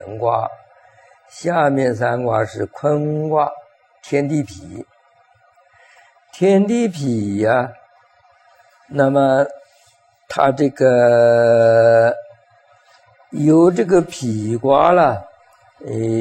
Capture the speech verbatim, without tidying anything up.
人卦，下面三卦是坤卦，天地痞。天地痞呀、啊，那么它这个有这个痞卦了，诶。